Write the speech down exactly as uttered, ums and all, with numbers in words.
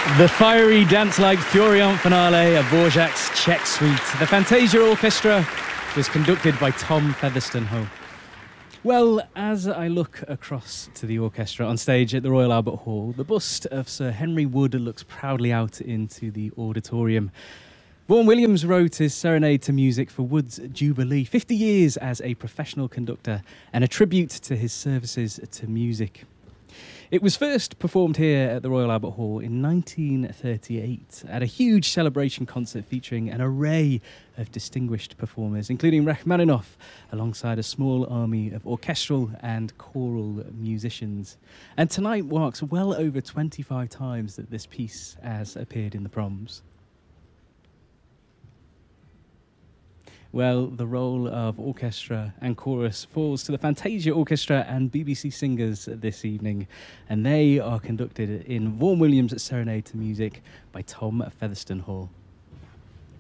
The fiery dance-like Furiant finale of Dvorak's Czech Suite. The Fantasia Orchestra was conducted by Tom Featherstone-Ho. Well, as I look across to the orchestra on stage at the Royal Albert Hall, the bust of Sir Henry Wood looks proudly out into the auditorium. Vaughan Williams wrote his Serenade to Music for Wood's Jubilee, fifty years as a professional conductor, and a tribute to his services to music. It was first performed here at the Royal Albert Hall in nineteen thirty-eight at a huge celebration concert featuring an array of distinguished performers, including Rachmaninoff, alongside a small army of orchestral and choral musicians. And tonight marks well over twenty-five times that this piece has appeared in the proms. Well, the role of orchestra and chorus falls to the Fantasia Orchestra and B B C Singers this evening, and they are conducted in Vaughan Williams' Serenade to Music by Tom Featherstone-Ho.